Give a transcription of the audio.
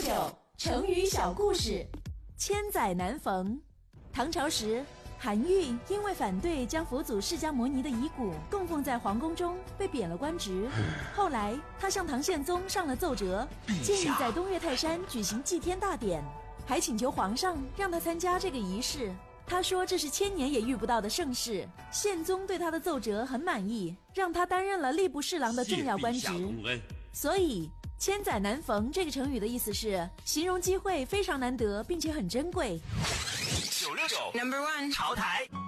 9成语小故事。千载难逢。唐朝时，韩愈因为反对将佛祖释迦牟尼的遗骨供奉在皇宫中，被贬了官职。后来他向唐宪宗上了奏折，建议在东岳泰山举行祭天大典，还请求皇上让他参加这个仪式。他说这是1000年也遇不到的盛事。宪宗对他的奏折很满意，让他担任了吏部侍郎的重要官职。所以千载难逢这个成语的意思是形容机会非常难得，并且很珍贵。 969 No.1 潮台。